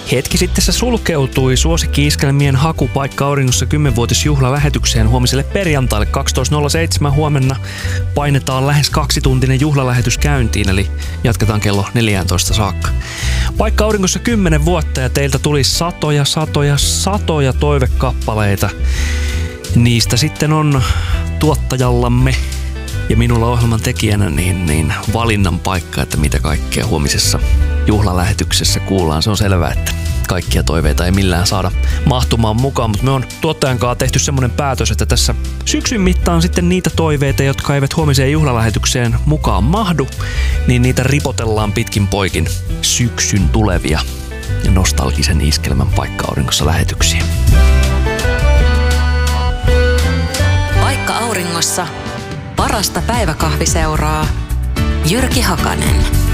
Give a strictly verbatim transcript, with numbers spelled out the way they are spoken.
Hetki sitten se sulkeutui suosikki-iskelmien haku Paikka Auringossa kymmenvuotisjuhlalähetykseen huomiselle perjantaille kaksitoista nolla seitsemän. Huomenna painetaan lähes kaksituntinen juhlalähetys käyntiin, eli jatketaan kello neljätoista saakka. Paikka Auringossa kymmenen vuotta ja teiltä tuli satoja, satoja, satoja toivekappaleita. Niistä sitten on tuottajallamme ja minulla ohjelman tekijänä niin, niin valinnan paikka, että mitä kaikkea huomisessa juhlalähetyksessä kuullaan. Se on selvää, että kaikkia toiveita ei millään saada mahtumaan mukaan, mutta me on tuottajan kanssa tehty semmoinen päätös, että tässä syksyn mittaan sitten niitä toiveita, jotka eivät huomiseen juhlalähetykseen mukaan mahdu, niin niitä ripotellaan pitkin poikin syksyn tulevia ja nostalgisen iskelmän Paikka Auringossa lähetyksiä. Paikka Auringossa parasta päiväkahviseuraa Jyrki Hakanen.